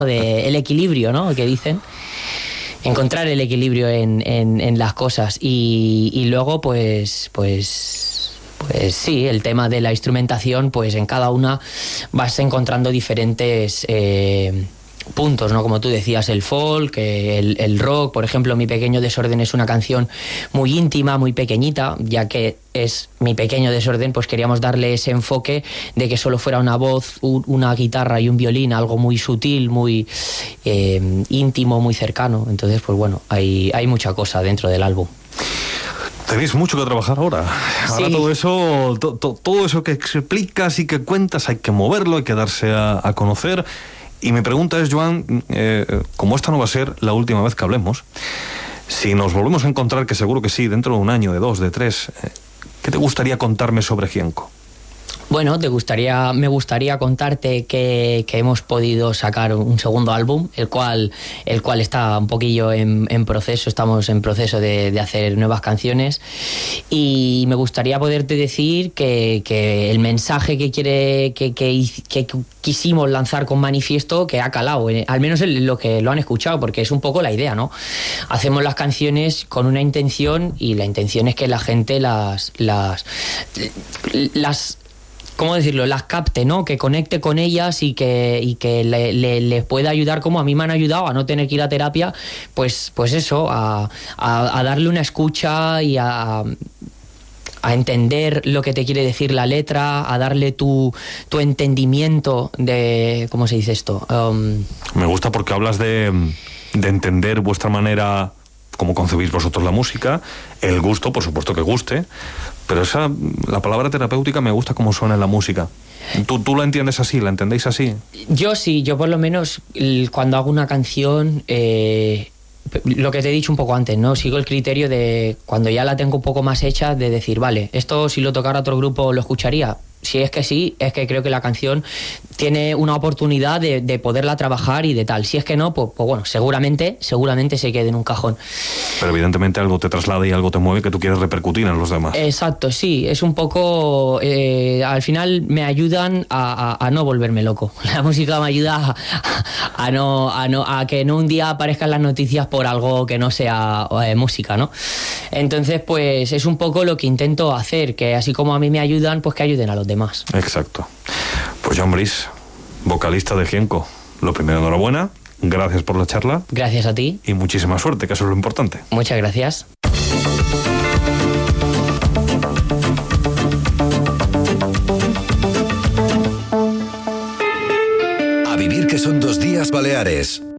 el equilibrio, ¿no? Que dicen. Encontrar el equilibrio en las cosas. Y luego, pues sí, el tema de la instrumentación, pues en cada una vas encontrando diferentes puntos, ¿no? Como tú decías, el folk, el rock. Por ejemplo, Mi Pequeño Desorden es una canción muy íntima, muy pequeñita, ya que es Mi Pequeño Desorden, pues queríamos darle ese enfoque de que solo fuera una voz, una guitarra y un violín, algo muy sutil, muy íntimo, muy cercano. Entonces, pues bueno, hay mucha cosa dentro del álbum. Tenéis mucho que trabajar ahora. Ahora Sí. todo eso que explicas y que cuentas, hay que moverlo, hay que darse a conocer. Y mi pregunta es, Joan, como esta no va a ser la última vez que hablemos, si nos volvemos a encontrar, que seguro que sí, dentro de un año, de 2, de 3, ¿qué te gustaría contarme sobre Gienco? Bueno, me gustaría contarte que hemos podido sacar un segundo álbum, el cual está un poquillo en proceso. Estamos en proceso de hacer nuevas canciones, y me gustaría poderte decir que el mensaje que quisimos lanzar con Manifiesto, que ha calado, al menos lo que lo han escuchado, porque es un poco la idea, ¿no? Hacemos las canciones con una intención, y la intención es que la gente las ¿cómo decirlo?, las capte, ¿no? Que conecte con ellas y que les pueda ayudar, como a mí me han ayudado a no tener que ir a terapia, pues eso, a darle una escucha y a entender lo que te quiere decir la letra, a darle tu entendimiento de... ¿Cómo se dice esto? Me gusta porque hablas de entender vuestra manera, cómo concebís vosotros la música, el gusto, por supuesto que guste, pero la palabra terapéutica me gusta cómo suena en la música. ¿Tú la entiendes así? ¿La entendéis así? Yo sí, yo por lo menos cuando hago una canción, lo que te he dicho un poco antes, ¿no? Sigo el criterio de, cuando ya la tengo un poco más hecha, de decir, vale, esto si lo tocara otro grupo lo escucharía. Si es que sí, es que creo que la canción tiene una oportunidad de poderla trabajar y de tal. Si es que no, pues bueno, seguramente se quede en un cajón. Pero evidentemente algo te traslada y algo te mueve que tú quieres repercutir en los demás. Exacto, sí, es un poco... al final me ayudan a no volverme loco. La música me ayuda a que no un día aparezcan las noticias por algo que no sea música, ¿no? Entonces, pues es un poco lo que intento hacer, que así como a mí me ayudan, pues que ayuden a los demás. Exacto. Pues Joan Briz, vocalista de Gienco, lo primero, enhorabuena, gracias por la charla. Gracias a ti. Y muchísima suerte, que eso es lo importante. Muchas gracias. A vivir, que son 2 días Baleares.